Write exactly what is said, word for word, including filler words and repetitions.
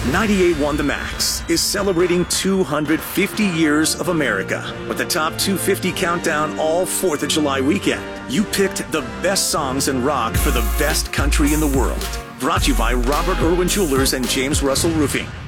ninety-eight point one The Max is celebrating two hundred fifty years of America with the top two fifty countdown all fourth of July weekend. You picked the best songs in rock for the best country in the world. Brought to you by Robert Irwin Jewelers and James Russell Roofing.